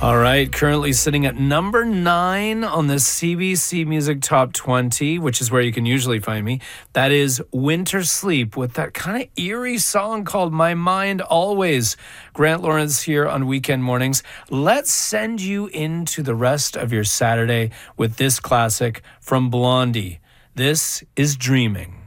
All right, currently sitting at number 9 on the CBC Music Top 20, which is where you can usually find me. That is Winter Sleep with that kind of eerie song called My Mind Always. Grant Lawrence here on Weekend Mornings. Let's send you into the rest of your Saturday with this classic from Blondie. This is Dreaming.